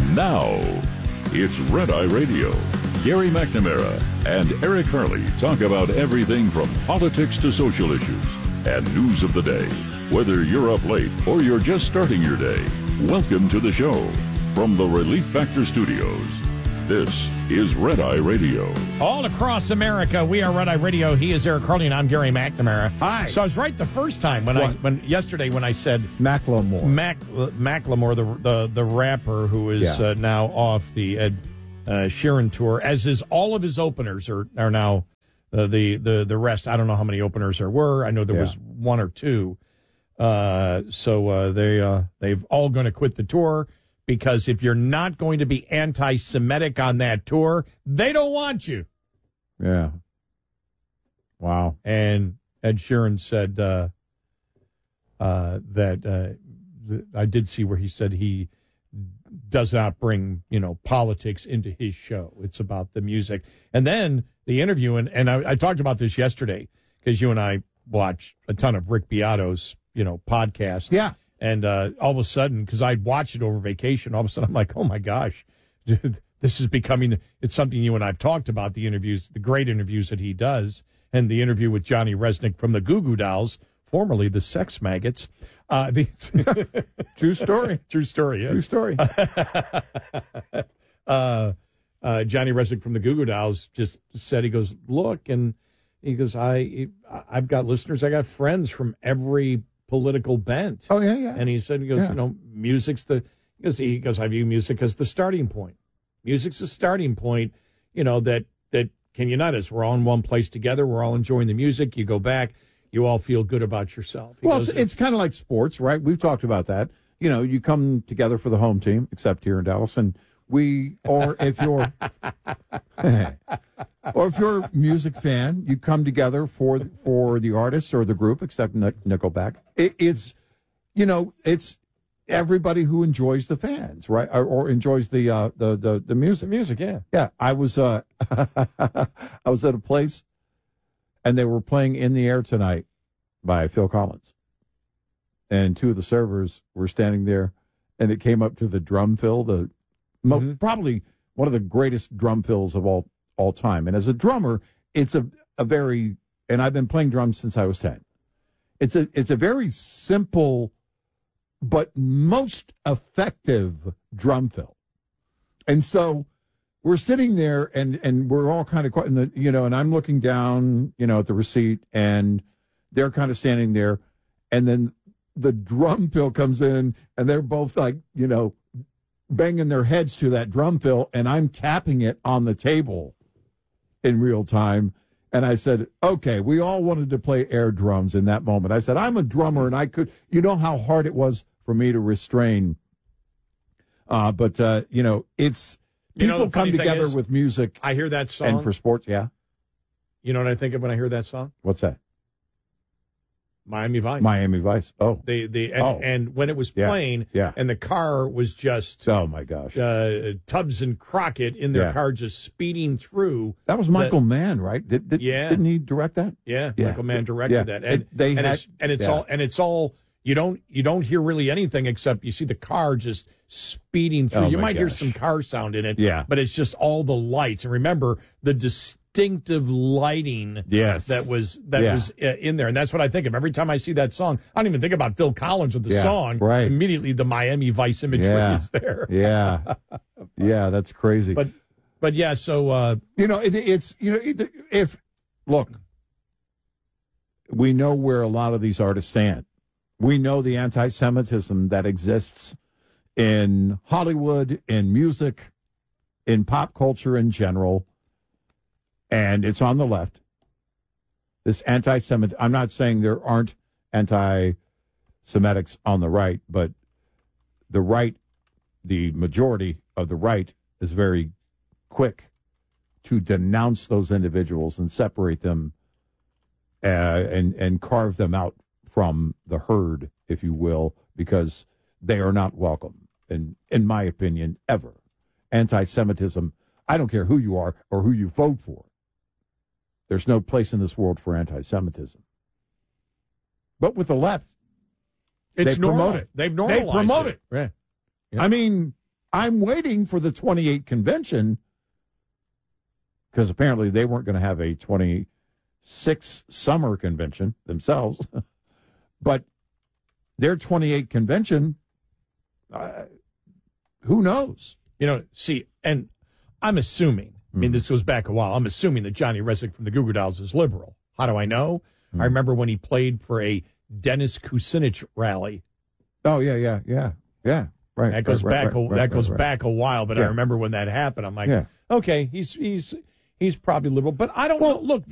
Now, it's Red Eye Radio. Gary McNamara and Eric Harley talk about everything from politics to social issues and news of the day. Whether you're up late or you're just starting your day, welcome to the show. From the Relief Factor Studios, this is Red Eye Radio. All across America, we are Red Eye Radio. He is Eric Harley, and I'm Gary McNamara. Hi. So I was right the first time when yesterday when I said Macklemore. Macklemore, the rapper who is now off the Ed Sheeran tour, as is all of his openers are now the rest. I don't know how many openers there were. I know there was one or two. So they've all going to quit the tour. Because if you're not going to be anti-Semitic on that tour, they don't want you. Yeah. Wow. And Ed Sheeran said that I did see where he said he does not bring, politics into his show. It's about the music. And then the interview, and I talked about this yesterday because you and I watch a ton of Rick Beato's, podcast. Yeah. And all of a sudden, because I'd watched it over vacation, all of a sudden I'm like, oh, my gosh, this is becoming, it's something you and I have talked about, the interviews, the great interviews that he does, and the interview with Johnny Resnick from the Goo Goo Dolls, formerly the Sex Maggots. True story. True story, yeah. True story. Johnny Resnick from the Goo Goo Dolls just said, he goes, look, and he goes, I've got listeners, I got friends from every political bent. Oh, yeah. And he said, music's he goes, I view music as the starting point. Music's the starting point, that can unite us. We're all in one place together. We're all enjoying the music. You go back, you all feel good about yourself. It's kind of like sports, right? We've talked about that. You come together for the home team, except here in Dallas, and if you're a music fan, you come together for the artist or the group, except Nickelback. It's everybody who enjoys the fans, right? Or enjoys the music. The music, yeah. Yeah, I was I was at a place, and they were playing "In the Air Tonight" by Phil Collins, and two of the servers were standing there, and it came up to the drum fill, probably one of the greatest drum fills of all time. And as a drummer, it's a very, and I've been playing drums since I was 10. It's a very simple but most effective drum fill. And so we're sitting there and we're all kind of in the, and I'm looking down, at the receipt, and they're kind of standing there, and then the drum fill comes in, and they're both like, banging their heads to that drum fill, and I'm tapping it on the table in real time. And I said, okay, we all wanted to play air drums in that moment. I said, I'm a drummer, and I could, how hard it was for me to restrain. But it's, people come together with music. I hear that song. And for sports, yeah. You know what I think of when I hear that song? What's that? Miami Vice. Miami Vice. Oh. And when it was playing, and the car was just, oh my gosh, Tubbs and Crockett in their car just speeding through. That was Michael Mann, right? Didn't he direct that? Yeah, Michael Mann directed that. And it's all you don't hear really anything except you see the car just speeding through. You might hear some car sound in it, but it's just all the lights. And remember the distinctive lighting that was in there. And that's what I think of every time I see that song. I don't even think about Phil Collins with the song. Right. Immediately the Miami Vice imagery is there. Yeah. Yeah, that's crazy. But yeah, so look, we know where a lot of these artists stand. We know the anti-Semitism that exists in Hollywood, in music, in pop culture in general. And it's on the left. This anti-Semitic, I'm not saying there aren't anti-Semitics on the right, but the right, the majority of the right is very quick to denounce those individuals and separate them and carve them out from the herd, if you will, because they are not welcome, in my opinion, ever. Anti-Semitism, I don't care who you are or who you vote for. There's no place in this world for anti-Semitism. But with the left, they promote it. They've normalized it. Right. Yeah. I mean, I'm waiting for the 28 convention, because apparently they weren't going to have a 26 summer convention themselves. But their 28 convention, who knows? See, and I'm assuming, this goes back a while, I'm assuming that Johnny Resnick from the Goo Goo Dolls is liberal. How do I know? I remember when he played for a Dennis Kucinich rally. Oh, yeah. Right. That goes back a while, but I remember when that happened. I'm like, okay, he's probably liberal, but I don't know. Look,